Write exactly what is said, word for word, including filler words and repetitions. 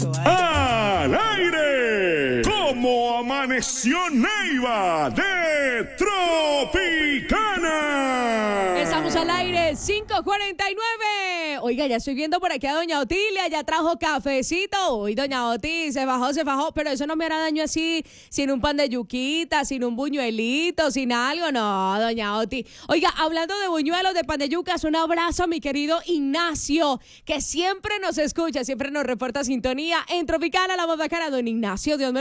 Al aire, como amaneció Neiva de Tropicana. Estamos al aire, cinco cuarenta y nueve. Oiga, ya estoy viendo por aquí a doña Otilia, ya trajo cafecito. Uy, doña Oti, se bajó, se bajó, pero eso no me hará daño así, sin un pan de yuquita, sin un buñuelito, sin algo, no, doña Oti. Oiga, hablando de buñuelos, de pan de yucas, un abrazo a mi querido Ignacio, que siempre nos escucha, siempre nos reporta sintonía en Tropicana, la más bacana. Don Ignacio, Dios me lo